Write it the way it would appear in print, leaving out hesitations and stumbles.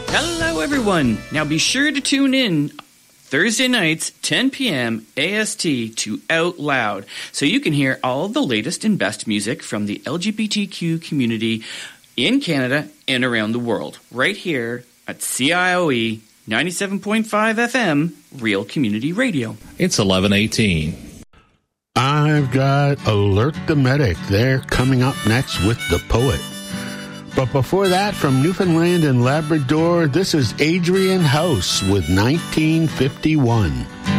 Hello, everyone. Now be sure to tune in Thursday nights, 10 p.m. AST to Out Loud, so you can hear all the latest and best music from the LGBTQ community in Canada and around the world, right here at CIOE 97.5 FM, Real Community Radio. It's 11:18. I've got Alert the Medic. They're coming up next with The Poet. But before that, from Newfoundland and Labrador, this is Adrian House with 1951.